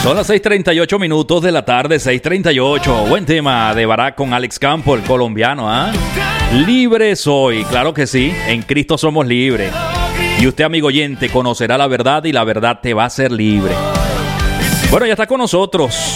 Son las 6:38 minutos de la tarde, 6:38. Buen tema de Barak con Alex Campo, el colombiano, ¿ah? Libre soy, claro que sí, en Cristo somos libres. Y usted, amigo oyente, conocerá la verdad y la verdad te va a hacer libre. Bueno, ya está con nosotros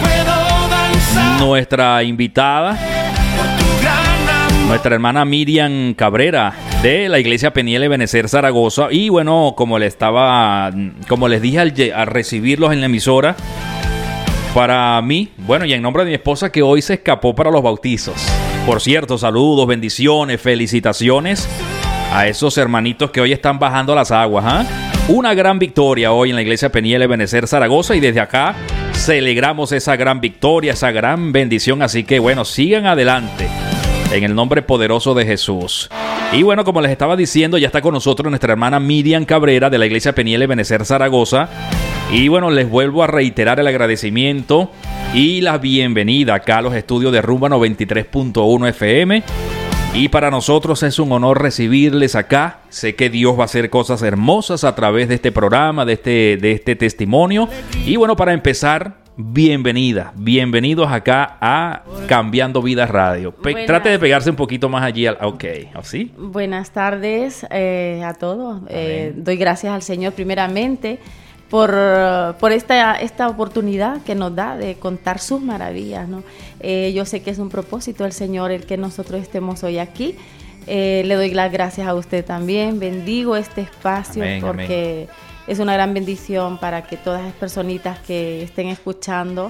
nuestra invitada, nuestra hermana Miriam Cabrera, de la Iglesia Peniel Ebenezer Zaragoza. Y bueno, como les dije al recibirlos en la emisora, para mí, bueno, y en nombre de mi esposa que hoy se escapó para los bautizos. Por cierto, saludos, bendiciones, felicitaciones a esos hermanitos que hoy están bajando las aguas, ¿ah? Una gran victoria hoy en la Iglesia Peniel Ebenezer Zaragoza, y desde acá celebramos esa gran victoria, esa gran bendición. Así que bueno, sigan adelante en el nombre poderoso de Jesús. Y bueno, como les estaba diciendo, ya está con nosotros nuestra hermana Miriam Cabrera de la Iglesia Peniel Ebenezer Zaragoza. Y bueno, les vuelvo a reiterar el agradecimiento y la bienvenida acá a los estudios de Rumba 93.1 FM. Y para nosotros es un honor recibirles acá. Sé que Dios va a hacer cosas hermosas a través de este programa, de este testimonio. Y bueno, para empezar, bienvenidos acá a Cambiando Vidas Radio. Trate de pegarse un poquito más allí. Ok, ¿así? Buenas tardes a todos. Doy gracias al Señor primeramente por esta oportunidad que nos da de contar sus maravillas, ¿no? Yo sé que es un propósito del Señor el que nosotros estemos hoy aquí. Le doy las gracias a usted también. Bendigo este espacio, porque es una gran bendición para que todas las personitas que estén escuchando,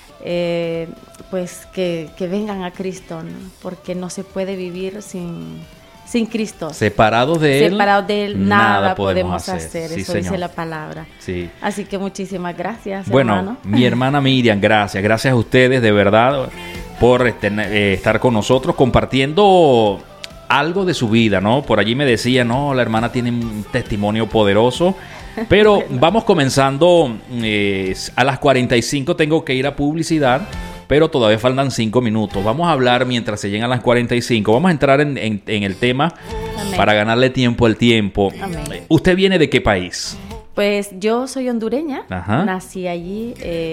pues que vengan a Cristo, ¿no? Porque no se puede vivir sin Cristo. Separados de Él, nada podemos hacer. Sí, eso señor. dice la palabra. Sí. Así que muchísimas gracias, bueno, hermano. Mi hermana Miriam, gracias a ustedes de verdad por estar con nosotros compartiendo algo de su vida, ¿no? Por allí me decía, no, la hermana tiene un testimonio poderoso. Pero vamos comenzando. A las 45 tengo que ir a publicidad, pero todavía faltan 5 minutos. Vamos a hablar mientras se llegan las 45. Vamos a entrar en el tema. Amén. Para ganarle tiempo al tiempo. Amén. ¿Usted viene de qué país? Pues yo soy hondureña. Ajá. Nací allí.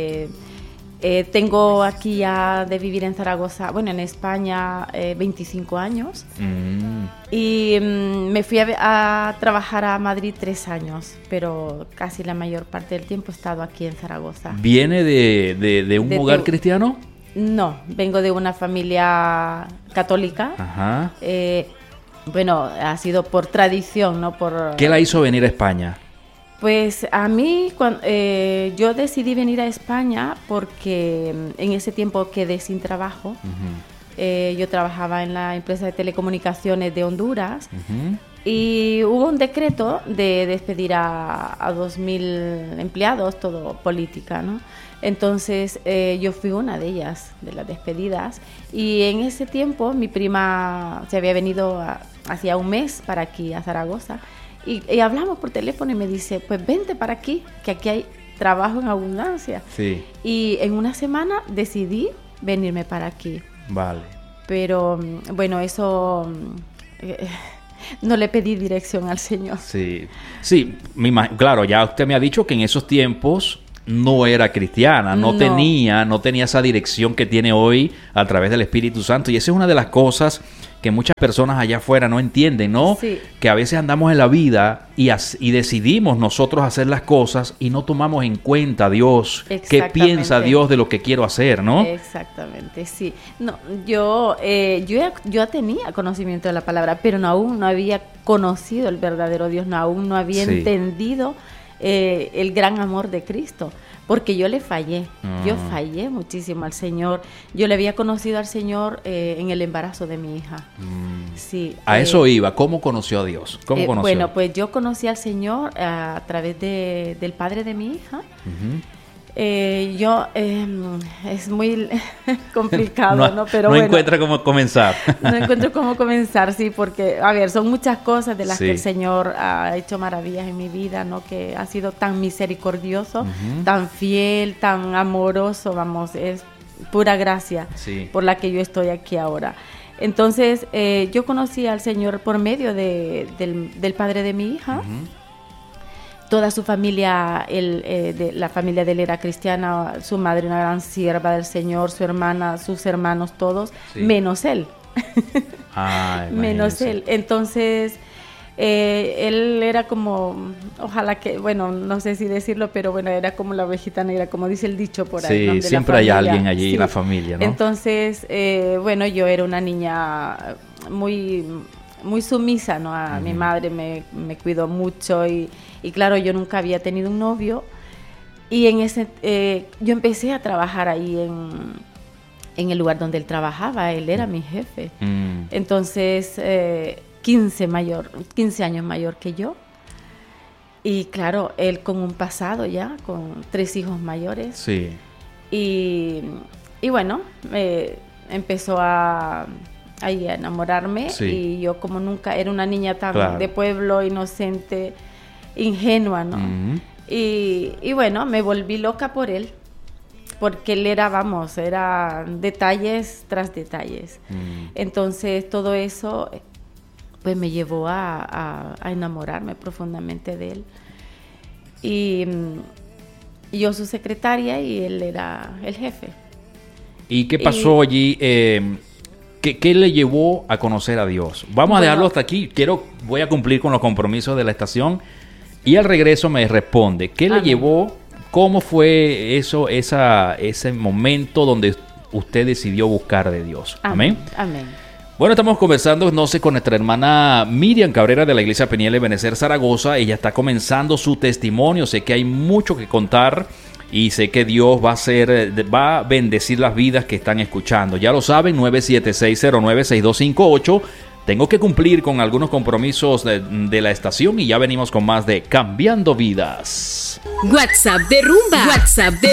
Tengo aquí ya de vivir en Zaragoza, bueno, en España, 25 años. Y me fui a trabajar a Madrid 3 años, pero casi la mayor parte del tiempo he estado aquí en Zaragoza. ¿Viene de un hogar cristiano? No, vengo de una familia católica. Ajá. Bueno, ha sido por tradición, ¿no? ¿Qué la hizo venir a España? Pues a mí, yo decidí venir a España porque en ese tiempo quedé sin trabajo. Uh-huh. Yo trabajaba en la empresa de telecomunicaciones de Honduras. Uh-huh. Y hubo un decreto de despedir a 2.000 empleados, todo política, ¿no? Entonces yo fui una de ellas, de las despedidas. Y en ese tiempo mi prima se había venido hacía un mes para aquí, a Zaragoza. Y hablamos por teléfono y me dice, pues vente para aquí, que aquí hay trabajo en abundancia. Sí. Y en una semana decidí venirme para aquí. Vale. Pero bueno, eso no le pedí dirección al Señor. Sí, claro, ya usted me ha dicho que en esos tiempos no era cristiana, no tenía esa dirección que tiene hoy a través del Espíritu Santo. Y esa es una de las cosas que muchas personas allá afuera no entienden, ¿no? Sí. Que a veces andamos en la vida y decidimos nosotros hacer las cosas y no tomamos en cuenta a Dios, qué piensa Dios de lo que quiero hacer, ¿no? Exactamente, sí. No, yo ya tenía conocimiento de la palabra, pero aún no había conocido el verdadero Dios, aún no había entendido el gran amor de Cristo. Porque yo le fallé, yo fallé muchísimo al Señor. Yo le había conocido al Señor en el embarazo de mi hija. Sí. A eso iba. ¿Cómo conoció a Dios? ¿Cómo conoció? Bueno, pues yo conocí al Señor a través del padre de mi hija. Uh-huh. Es muy complicado, ¿no? Pero no encuentra cómo comenzar. No encuentro cómo comenzar, sí, porque, a ver, son muchas cosas de las que el Señor ha hecho maravillas en mi vida, ¿no? Que ha sido tan misericordioso, uh-huh, tan fiel, tan amoroso, vamos, es pura gracia por la que yo estoy aquí ahora. Entonces, yo conocí al Señor por medio del padre de mi hija. Uh-huh. toda su familia, la familia de él era cristiana, su madre una gran sierva del Señor, su hermana, sus hermanos todos, sí. Menos él. Menos él. Entonces, él era como, ojalá que, bueno, no sé si decirlo, pero bueno, era como la ovejita negra, como dice el dicho por ahí. Sí, ¿no? Siempre hay alguien allí en la familia, ¿no? Entonces, bueno, yo era una niña muy sumisa, ¿no? A mi madre me cuidó mucho y claro, yo nunca había tenido un novio y yo empecé a trabajar ahí en el lugar donde él trabajaba, él era mi jefe. Entonces, 15 años mayor que yo. Y claro, él con un pasado ya, con 3 hijos mayores. Sí. Y bueno, empezó a enamorarme, sí. Y yo como nunca era una niña tan de pueblo, inocente, ingenua, ¿no? Y bueno, me volví loca por él, porque él era detalles tras detalles. Entonces todo eso pues me llevó a enamorarme profundamente de él. Y yo su secretaria y él era el jefe. ¿Y qué pasó allí? ¿Qué le llevó a conocer a Dios? Vamos a dejarlo hasta aquí. Voy a cumplir con los compromisos de la estación y al regreso me responde. ¿Qué le llevó? ¿Cómo fue ese momento donde usted decidió buscar de Dios? Amén. Amén. Bueno, estamos conversando, no sé, con nuestra hermana Miriam Cabrera de la Iglesia Peniel Ebenecer Zaragoza. Ella está comenzando su testimonio. Sé que hay mucho que contar. Y sé que Dios va a bendecir las vidas que están escuchando. Ya lo saben, 976096258. Tengo que cumplir con algunos compromisos de la estación y ya venimos con más de Cambiando Vidas. WhatsApp de Rumba.